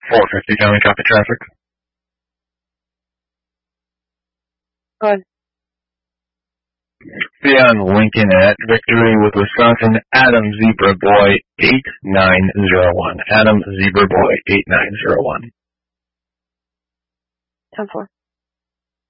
450 County copy traffic. Go ahead. Beyond Lincoln at Victory with Wisconsin, Adam Zebra Boy 8901. Adam Zebra Boy 8901. 10-4.